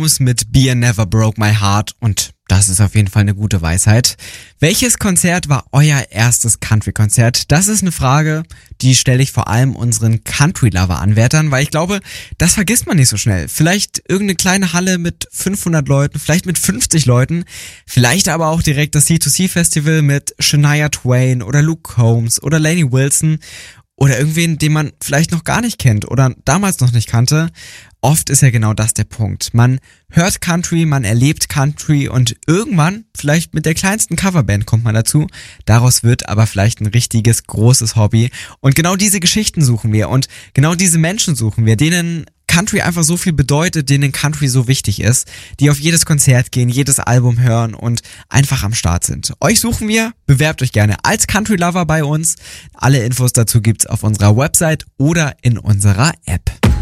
Combs mit Beer Never Broke My Heart und das ist auf jeden Fall eine gute Weisheit. Welches Konzert war euer erstes Country-Konzert? Das ist eine Frage, die stelle ich vor allem unseren Country-Lover-Anwärtern, weil ich glaube, das vergisst man nicht so schnell. Vielleicht irgendeine kleine Halle mit 500 Leuten, vielleicht mit 50 Leuten, vielleicht aber auch direkt das C2C-Festival mit Shania Twain oder Luke Combs oder Lainey Wilson oder irgendwen, den man vielleicht noch gar nicht kennt oder damals noch nicht kannte. Oft ist ja genau das der Punkt. Man hört Country, man erlebt Country und irgendwann, vielleicht mit der kleinsten Coverband kommt man dazu, daraus wird aber vielleicht ein richtiges, großes Hobby. Und genau diese Geschichten suchen wir und genau diese Menschen suchen wir, denen Country einfach so viel bedeutet, denen Country so wichtig ist, die auf jedes Konzert gehen, jedes Album hören und einfach am Start sind. Euch suchen wir, bewerbt euch gerne als Country Lover bei uns. Alle Infos dazu gibt's auf unserer Website oder in unserer App.